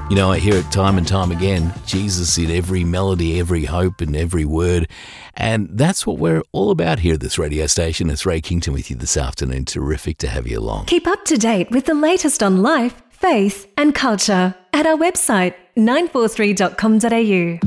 You know, I hear it time and time again. Jesus in every melody, every hope and every word. And that's what we're all about here at this radio station. It's Ray Kington with you this afternoon. Terrific to have you along. Keep up to date with the latest on life, faith and culture at our website 943.com.au.